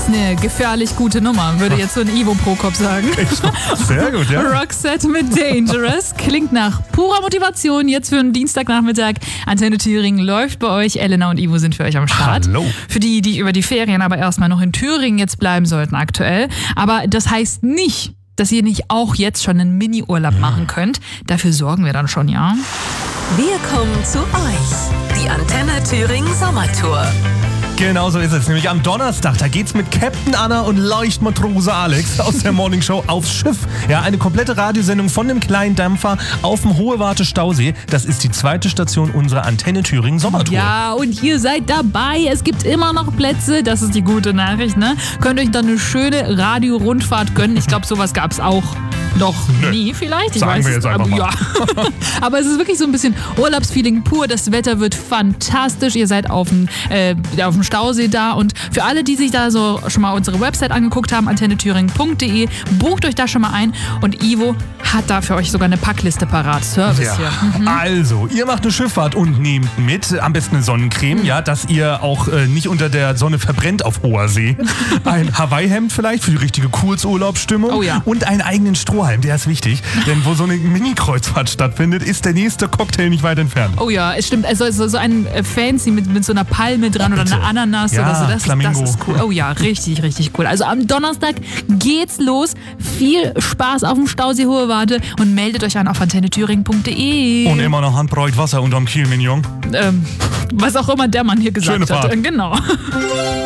ist eine gefährlich gute Nummer, würde jetzt so ein Ivo Prokop sagen. Sehr gut, ja. Roxette mit Dangerous klingt nach purer Motivation. Jetzt für einen Dienstagnachmittag. Antenne Thüringen läuft bei euch. Elena und Ivo sind für euch am Start. Hallo. Für die, die über die Ferien aber erstmal noch in Thüringen jetzt bleiben sollten aktuell. Aber das heißt nicht, dass ihr nicht auch jetzt schon einen Mini-Urlaub machen könnt. Dafür sorgen wir dann schon, ja? Wir kommen zu euch. Die Antenne Thüringen Sommertour. Genau so ist es. Nämlich am Donnerstag, da geht's mit Captain Anna und Leuchtmatrose Alex aus der Morning Show aufs Schiff. Ja, eine komplette Radiosendung von dem kleinen Dampfer auf dem Hohe-Warte Stausee. Das ist die zweite Station unserer Antenne Thüringen Sommertour. Ja, und ihr seid dabei. Es gibt immer noch Plätze. Das ist die gute Nachricht, ne? Könnt euch dann eine schöne Radio-Rundfahrt gönnen. Ich glaube, sowas gab's auch noch nie vielleicht. Ich Sagen weiß wir jetzt einfach mal. Ja. Aber es ist wirklich so ein bisschen Urlaubsfeeling pur. Das Wetter wird fantastisch. Ihr seid auf dem Stausee da. Und für alle, die sich da so schon mal unsere Website angeguckt haben, antennethüringen.de, bucht euch da schon mal ein. Und Ivo hat da für euch sogar eine Packliste parat. Service hier. Also, ihr macht eine Schifffahrt und nehmt mit, am besten eine Sonnencreme, ja, dass ihr auch nicht unter der Sonne verbrennt auf hoher See. Ein Hawaii-Hemd vielleicht für die richtige Kurzurlaubsstimmung. Oh ja. Und einen eigenen Strohhalm, der ist wichtig. Denn wo so eine Mini-Kreuzfahrt stattfindet, ist der nächste Cocktail nicht weit entfernt. Oh ja, es stimmt. Also so ein Fancy mit so einer Palme dran oder einer Ananas Ja, oder so. Das Flamingo. ist cool. Oh ja, richtig, richtig cool. Also am Donnerstag geht's los. Viel Spaß auf dem Stausee Hohe Warte und meldet euch an auf antennethüringen.de. Und immer noch Handbreit Wasser unterm Kiel, Mignon. Was auch immer der Mann hier Schöne gesagt hat. Fahrt. Genau.